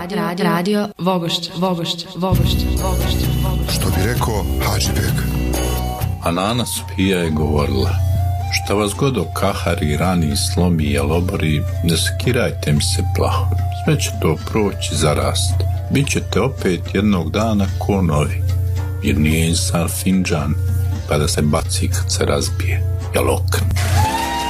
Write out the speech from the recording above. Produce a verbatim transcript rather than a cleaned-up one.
Radio, radio, radio Vogošća, Vogošća, Vogošća, Vogošća, Vogošća. Što bi rekao Hadžibek. A Nana Sofija je govorila: šta vas god okahari, rani, slomi i jalobori, ne skirajte mi se plaho. Sve će to proći, zarast. Bićete opet jednog dana ko novi. Jer nije insan finđan, pa da se baci kad se razbije. Jel okren?